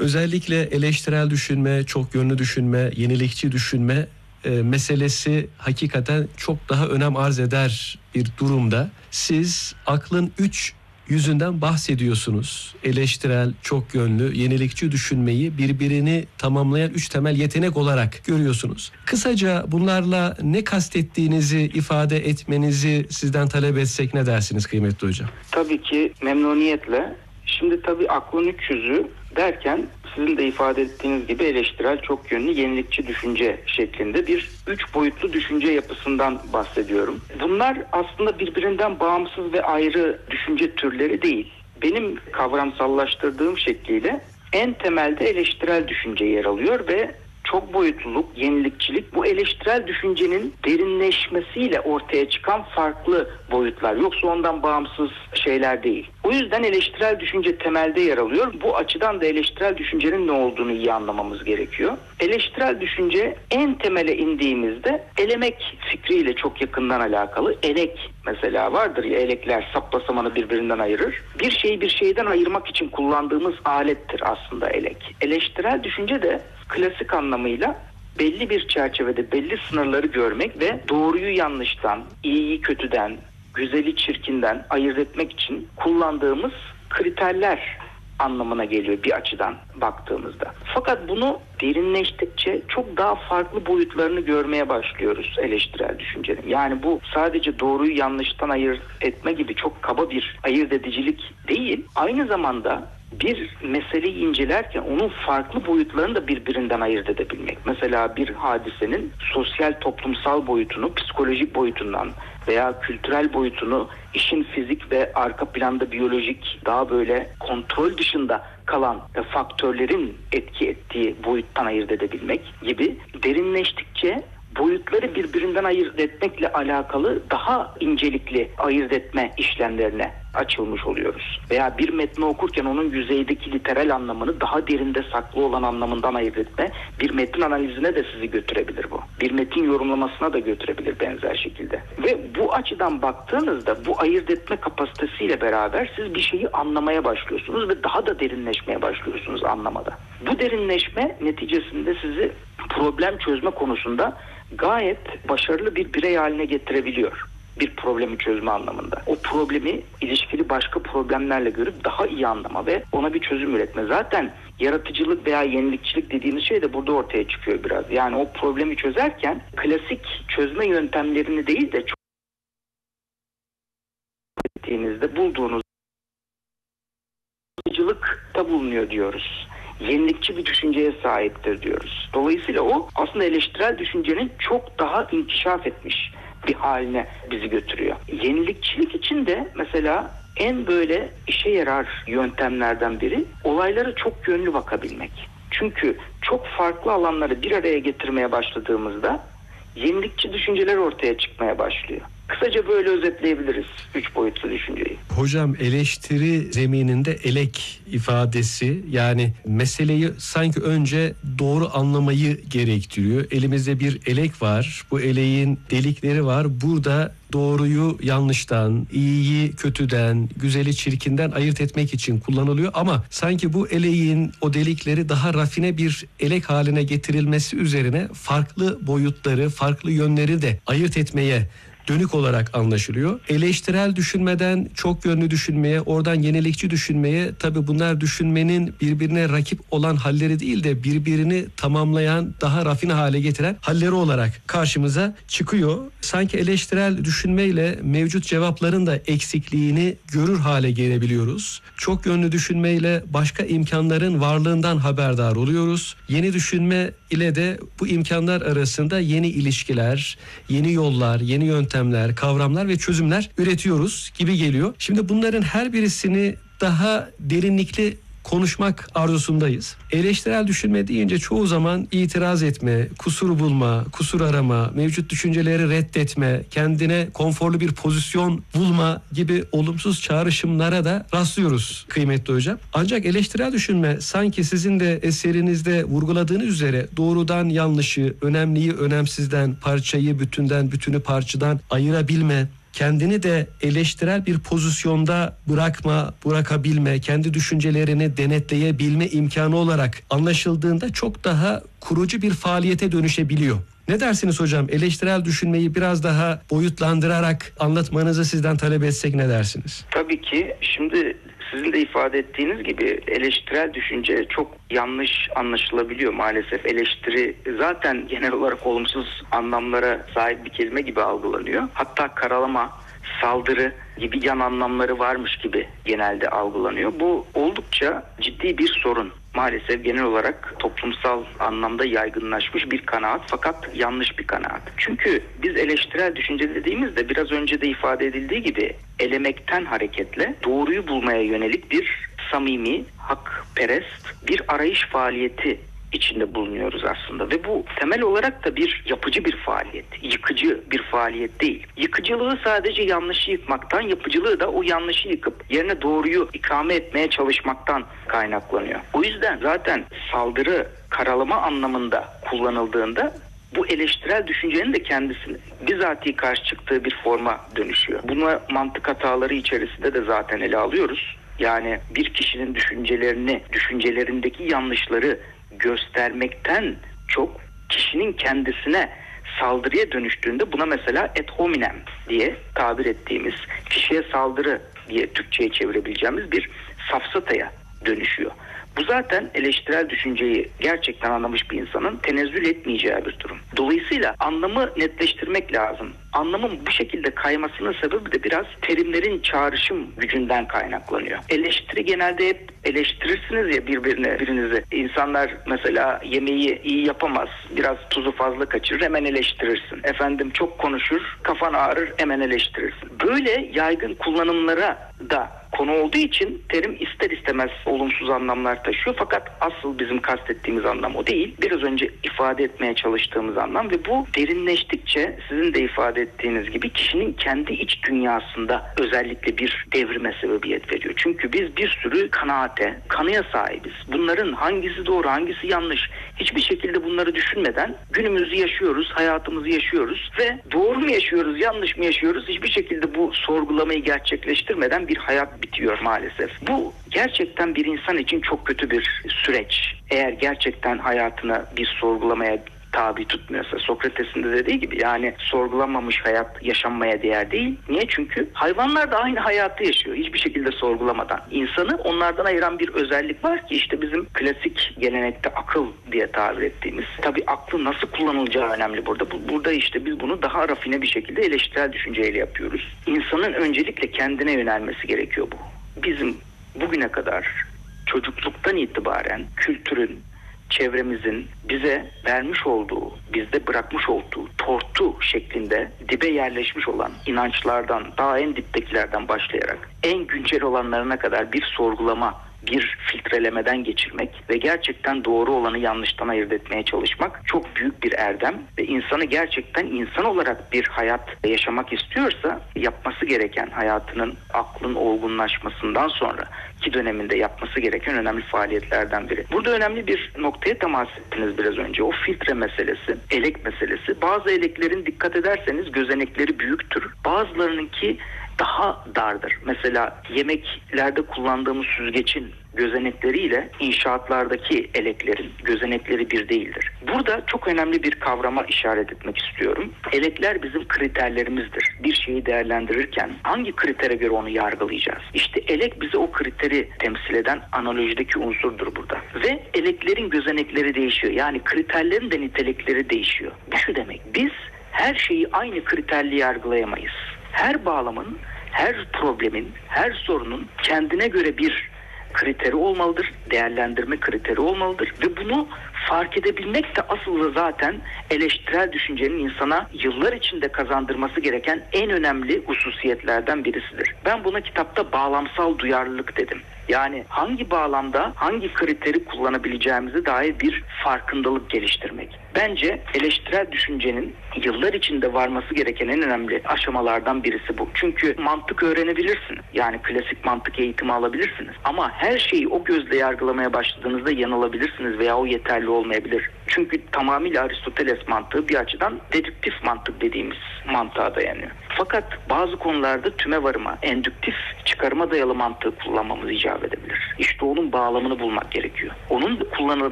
Özellikle eleştirel düşünme, çok yönlü düşünme, yenilikçi düşünme meselesi hakikaten çok daha önem arz eder bir durumda. Siz aklın 3 yüzünden bahsediyorsunuz. Eleştirel, çok yönlü, yenilikçi düşünmeyi birbirini tamamlayan 3 temel yetenek olarak görüyorsunuz. Kısaca bunlarla ne kastettiğinizi ifade etmenizi sizden talep etsek ne dersiniz kıymetli hocam? Tabii ki memnuniyetle. Şimdi tabii aklın 3 yüzü derken sizin de ifade ettiğiniz gibi eleştirel, çok yönlü, yenilikçi düşünce şeklinde bir 3 boyutlu düşünce yapısından bahsediyorum. Bunlar aslında birbirinden bağımsız ve ayrı düşünce türleri değil. Benim kavramsallaştırdığım şekliyle en temelde eleştirel düşünce yer alıyor ve çok boyutluluk, yenilikçilik bu eleştirel düşüncenin derinleşmesiyle ortaya çıkan farklı boyutlar. Yoksa ondan bağımsız şeyler değil. O yüzden eleştirel düşünce temelde yer alıyor. Bu açıdan da eleştirel düşüncenin ne olduğunu iyi anlamamız gerekiyor. Eleştirel düşünce en temele indiğimizde elemek fikriyle çok yakından alakalı. Elek mesela vardır ya, elekler sapla samanı birbirinden ayırır. Bir şeyi bir şeyden ayırmak için kullandığımız alettir aslında elek. Eleştirel düşünce de klasik anlamıyla belli bir çerçevede belli sınırları görmek ve doğruyu yanlıştan, iyiyi kötüden, güzeli çirkinden ayırt etmek için kullandığımız kriterler anlamına geliyor bir açıdan baktığımızda. Fakat bunu derinleştikçe çok daha farklı boyutlarını görmeye başlıyoruz eleştirel düşüncenin. Yani bu sadece doğruyu yanlıştan ayırt etme gibi çok kaba bir ayırt edicilik değil. Aynı zamanda bir meseleyi incelerken onun farklı boyutlarını da birbirinden ayırt edebilmek. Mesela bir hadisenin sosyal toplumsal boyutunu psikolojik boyutundan veya kültürel boyutunu işin fizik ve arka planda biyolojik daha böyle kontrol dışında kalan faktörlerin etki ettiği boyuttan ayırt edebilmek gibi derinleştikçe boyutları birbirinden ayırt etmekle alakalı daha incelikli ayırt etme işlemlerine açılmış oluyoruz. Veya bir metni okurken onun yüzeydeki literal anlamını daha derinde saklı olan anlamından ayırt etme, bir metin analizine de sizi götürebilir bu. Bir metin yorumlamasına da götürebilir benzer şekilde. Ve bu açıdan baktığınızda bu ayırt etme kapasitesiyle beraber siz bir şeyi anlamaya başlıyorsunuz ve daha da derinleşmeye başlıyorsunuz anlamada. Bu derinleşme neticesinde sizi problem çözme konusunda gayet başarılı bir birey haline getirebiliyor. Bir problemi çözme anlamında. O problemi ilişkili başka problemlerle görüp daha iyi anlama ve ona bir çözüm üretme. Zaten yaratıcılık veya yenilikçilik dediğimiz şey de burada ortaya çıkıyor biraz. Yani o problemi çözerken klasik çözme yöntemlerini değil de çok ettiğinizde bulduğunuz yaratıcılıkta bulunuyor diyoruz. Yenilikçi bir düşünceye sahiptir diyoruz. Dolayısıyla o aslında eleştirel düşüncenin çok daha inkişaf etmiş bir haline bizi götürüyor. Yenilikçilik için de mesela en böyle işe yarar yöntemlerden biri olaylara çok yönlü bakabilmek. Çünkü çok farklı alanları bir araya getirmeye başladığımızda yenilikçi düşünceler ortaya çıkmaya başlıyor. Kısaca böyle özetleyebiliriz 3 boyutlu düşünceyi. Hocam eleştiri zemininde elek ifadesi, yani meseleyi sanki önce doğru anlamayı gerektiriyor. Elimizde bir elek var. Bu eleğin delikleri var. Burada doğruyu yanlıştan, iyiyi kötüden, güzeli çirkinden ayırt etmek için kullanılıyor. Ama sanki bu eleğin o delikleri daha rafine bir elek haline getirilmesi üzerine farklı boyutları, farklı yönleri de ayırt etmeye dönük olarak anlaşılıyor. Eleştirel düşünmeden çok yönlü düşünmeye, oradan yenilikçi düşünmeye, tabii bunlar düşünmenin birbirine rakip olan halleri değil de birbirini tamamlayan, daha rafine hale getiren halleri olarak karşımıza çıkıyor. Sanki eleştirel düşünmeyle mevcut cevapların da eksikliğini görür hale gelebiliyoruz. Çok yönlü düşünmeyle başka imkanların varlığından haberdar oluyoruz. Yeni düşünme ile de bu imkanlar arasında yeni ilişkiler, yeni yollar, yeni yöntemler, kavramlar ve çözümler üretiyoruz gibi geliyor. Şimdi bunların her birisini daha derinlikli konuşmak arzusundayız. Eleştirel düşünme deyince çoğu zaman itiraz etme, kusur bulma, kusur arama, mevcut düşünceleri reddetme, kendine konforlu bir pozisyon bulma gibi olumsuz çağrışımlara da rastlıyoruz kıymetli hocam. Ancak eleştirel düşünme sanki sizin de eserinizde vurguladığınız üzere doğrudan yanlışı, önemliyi önemsizden, parçayı bütünden, bütünü parçadan ayırabilme, kendini de eleştirel bir pozisyonda bırakabilme, kendi düşüncelerini denetleyebilme imkanı olarak anlaşıldığında çok daha kurucu bir faaliyete dönüşebiliyor. Ne dersiniz hocam? Eleştirel düşünmeyi biraz daha boyutlandırarak anlatmanızı sizden talep etsek ne dersiniz? Tabii ki. Şimdi sizin de ifade ettiğiniz gibi eleştirel düşünce çok yanlış anlaşılabiliyor maalesef. Eleştiri zaten genel olarak olumsuz anlamlara sahip bir kelime gibi algılanıyor. Hatta karalama, saldırı gibi yan anlamları varmış gibi genelde algılanıyor. Bu oldukça ciddi bir sorun. Maalesef genel olarak toplumsal anlamda yaygınlaşmış bir kanaat, fakat yanlış bir kanaat. Çünkü biz eleştirel düşünce dediğimizde biraz önce de ifade edildiği gibi elemekten hareketle doğruyu bulmaya yönelik bir samimi, hakperest bir arayış faaliyeti içinde bulunuyoruz aslında ve bu temel olarak da bir yapıcı bir faaliyet, yıkıcı bir faaliyet değil. Yıkıcılığı sadece yanlışı yıkmaktan, yapıcılığı da o yanlışı yıkıp yerine doğruyu ikame etmeye çalışmaktan kaynaklanıyor. O yüzden zaten saldırı, karalama anlamında kullanıldığında bu eleştirel düşüncenin de kendisini bizatihi karşı çıktığı bir forma dönüşüyor. Buna mantık hataları içerisinde de zaten ele alıyoruz. Yani bir kişinin düşüncelerindeki yanlışları göstermekten çok kişinin kendisine saldırıya dönüştüğünde buna mesela ad hominem diye tabir ettiğimiz, kişiye saldırı diye Türkçe'ye çevirebileceğimiz bir safsataya dönüşüyor. Bu zaten eleştirel düşünceyi gerçekten anlamış bir insanın tenezzül etmeyeceği bir durum. Dolayısıyla anlamı netleştirmek lazım. Anlamın bu şekilde kaymasının sebebi de biraz terimlerin çağrışım gücünden kaynaklanıyor. Eleştiri genelde hep eleştirirsiniz ya birinizi. İnsanlar mesela yemeği iyi yapamaz, biraz tuzu fazla kaçırır, hemen eleştirirsin. Efendim çok konuşur, kafan ağrır, hemen eleştirirsin. Böyle yaygın kullanımlara da konu olduğu için terim ister istemez olumsuz anlamlar taşıyor. Fakat asıl bizim kastettiğimiz anlam o değil. Biraz önce ifade etmeye çalıştığımız anlam ve bu derinleştikçe sizin de ifade ettiğiniz gibi kişinin kendi iç dünyasında özellikle bir devrime sebebiyet veriyor. Çünkü biz bir sürü kanıya sahibiz. Bunların hangisi doğru, hangisi yanlış, hiçbir şekilde bunları düşünmeden günümüzü yaşıyoruz, hayatımızı yaşıyoruz ve doğru mu yaşıyoruz, yanlış mı yaşıyoruz, hiçbir şekilde bu sorgulamayı gerçekleştirmeden bir hayat bitiyor maalesef. Bu gerçekten bir insan için çok kötü bir süreç. Eğer gerçekten hayatını bir sorgulamaya tabi tutmuyorsa, Sokrates'in de dediği gibi, yani sorgulanmamış hayat yaşanmaya değer değil. Niye? Çünkü hayvanlar da aynı hayatı yaşıyor hiçbir şekilde sorgulamadan. İnsanı onlardan ayıran bir özellik var ki işte bizim klasik gelenekte akıl diye tabir ettiğimiz. Tabii aklı nasıl kullanılacağı önemli burada. Burada işte biz bunu daha rafine bir şekilde eleştirel düşünceyle yapıyoruz. İnsanın öncelikle kendine yönelmesi gerekiyor bu. Bizim bugüne kadar çocukluktan itibaren kültürün, çevremizin bize vermiş olduğu, bizde bırakmış olduğu tortu şeklinde dibe yerleşmiş olan inançlardan, daha en diptekilerden başlayarak en güncel olanlarına kadar bir sorgulama, bir filtrelemeden geçirmek ve gerçekten doğru olanı yanlıştan ayırt etmeye çalışmak çok büyük bir erdem ve insanı gerçekten insan olarak bir hayat yaşamak istiyorsa yapması gereken, hayatının aklın olgunlaşmasından sonra ki döneminde yapması gereken önemli faaliyetlerden biri. Burada önemli bir noktaya temas ettiniz biraz önce. O filtre meselesi, elek meselesi. Bazı eleklerin dikkat ederseniz gözenekleri büyüktür. Bazılarınınki daha dardır. Mesela yemeklerde kullandığımız süzgecin gözenekleriyle inşaatlardaki eleklerin gözenekleri bir değildir. Burada çok önemli bir kavrama işaret etmek istiyorum. Elekler bizim kriterlerimizdir. Bir şeyi değerlendirirken hangi kritere göre onu yargılayacağız? İşte elek bize o kriteri temsil eden analojideki unsurdur burada. Ve eleklerin gözenekleri değişiyor. Yani kriterlerin de nitelikleri değişiyor. Bu şu demek: biz her şeyi aynı kriterle yargılayamayız. Her bağlamın, her problemin, her sorunun kendine göre bir kriteri olmalıdır, değerlendirme kriteri olmalıdır ve bunu fark edebilmek de asıl zaten eleştirel düşüncenin insana yıllar içinde kazandırması gereken en önemli hususiyetlerden birisidir. Ben buna kitapta bağlamsal duyarlılık dedim. Yani hangi bağlamda hangi kriteri kullanabileceğimize dair bir farkındalık geliştirmek. Bence eleştirel düşüncenin yıllar içinde varması gereken en önemli aşamalardan birisi bu. Çünkü mantık öğrenebilirsiniz. Yani klasik mantık eğitimi alabilirsiniz. Ama her şeyi o gözle yargılamaya başladığınızda yanılabilirsiniz veya o yeterli olmayabilir. Çünkü tamamıyla Aristoteles mantığı bir açıdan dedüktif mantık dediğimiz mantığa dayanıyor. Fakat bazı konularda tüme varıma, endüktif çıkarıma dayalı mantığı kullanmamız icap edebilir. İşte onun bağlamını bulmak gerekiyor. Onun kullanılabilmesi